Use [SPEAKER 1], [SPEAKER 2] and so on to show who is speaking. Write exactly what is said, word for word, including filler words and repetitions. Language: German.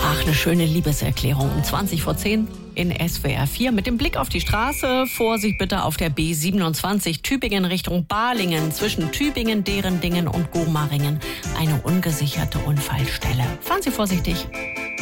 [SPEAKER 1] Ach, eine schöne Liebeserklärung. Um zwanzig vor zehn in S W R vier mit dem Blick auf die Straße. Vorsicht bitte auf der B siebenundzwanzig Tübingen Richtung Balingen zwischen Tübingen, Derendingen und Gomaringen. Eine ungesicherte Unfallstelle. Fahren Sie vorsichtig.